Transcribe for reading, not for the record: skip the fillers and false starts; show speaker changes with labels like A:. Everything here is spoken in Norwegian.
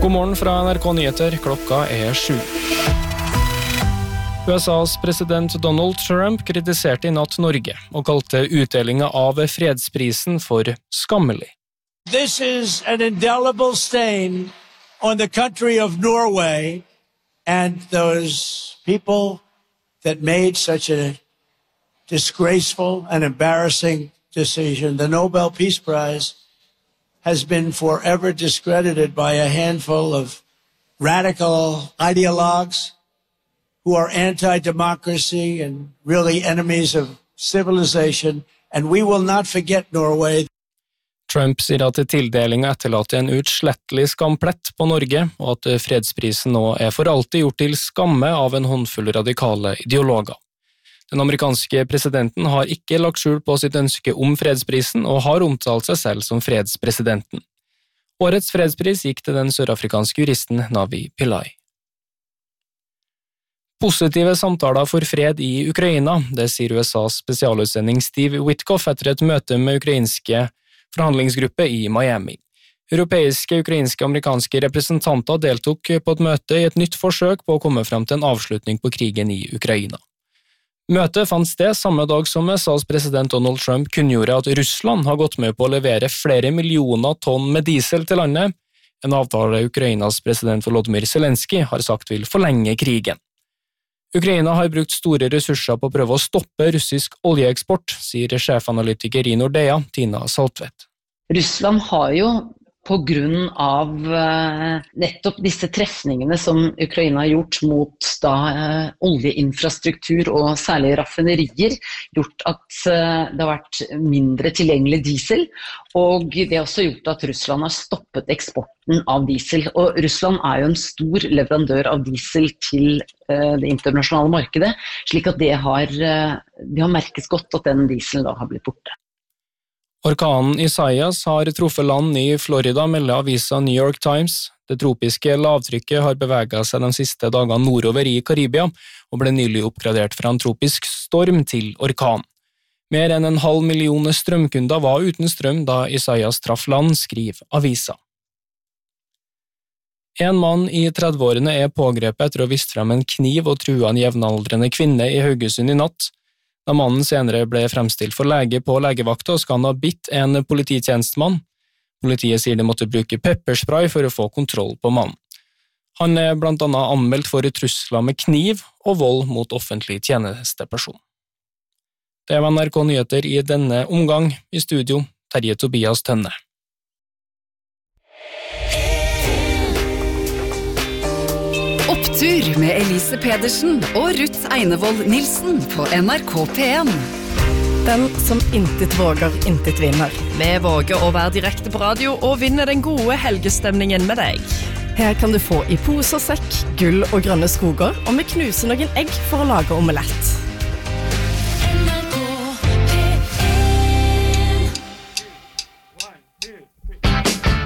A: God morgen fra NRK Nyheter, klokka 7. USAs president Donald Trump kritiserte I natt Norge og kalte utdelingen av fredsprisen for skammelig.
B: This is an indelible stain on the country of Norway and those people that made such a disgraceful and embarrassing decision. The Nobel Peace Prize has been forever discredited by a handful of radical ideologues who are anti-democracy and really enemies of civilization, and we will not forget Norway.
A: Trump sier at tildelingen etterlater en utslettelig skamplett på Norge, og at fredsprisen nå for alltid gjort til skamme av en håndfull radikale ideologer. Den amerikanske presidenten har ikke lagt skjul på sitt ønske om fredsprisen og har omtalt seg selv som fredspresidenten. Årets fredspris gikk til den sørafrikanske juristen Navi Pillay. Positive samtaler for fred I Ukraina, det sier USAs spesialutsending Steve Witkoff etter et møte med ukrainske forhandlingsgruppe I Miami. Europeiske, ukrainske og amerikanske representanter deltok på et møte I et nytt forsøk på å komme frem til en avslutning på krigen I Ukraina. Møtet fant sted samme dag som USAs president Donald Trump kunngjorde at Russland har gått med på å levere flere millioner tonn med diesel til landet, en avtale Ukrainas president Volodymyr Zelensky har sagt vil forlenge krigen. Ukraina har brukt store ressurser på å prøve å stoppe russisk oljeeksport, sier sjefanalytiker I Nordea, Tina Saltvedt.
C: Russland har jo på grunn av nettopp disse trefningene som Ukraina har gjort mot oljeinfrastruktur og særlig raffinerier, gjort at det har vært mindre tilgjengelig diesel, og det har også gjort at Russland har stoppet eksporten av diesel. Og Russland jo en stor leverandør av diesel til det internasjonale markedet, slik at de har merket godt at den dieselen da har blitt borte.
A: Orkanen Isaias har truffet land I Florida, melder avisa New York Times. Det tropiske lavtrykket har beveget seg de siste dagene nordover I Karibia, og ble nylig oppgradert fra en tropisk storm til orkan. Mer enn 500,000 strømkunder var uten strøm da Isaias traff land, skriver avisa. En mann I 30-årene pågrepet etter å ha vist frem en kniv og trua en jevnaldrende kvinne I Haugesund I natt. Da mannen senere ble fremstilt for lege på legevakta, skal han ha bitt en polititjenestemann. Politiet sier de måtte bruke pepperspray for å få kontroll på mannen. Han blant annet anmeldt for trusler med kniv og vold mot offentlig tjenesteperson. Det var NRK Nyheter I denne omgang. I studio, Terje Tobias Tønne.
D: Opptur med Elise Pedersen og Ruth Einevold Nilsen på NRK P1.
E: Den som intet våger, intet vinner.
F: Vi våger å være direkte på radio og vinne den gode helgestemningen med deg.
E: Her kan du få I pose og sekk, gull og grønne skoger, og vi knuser noen egg for å lage omelett.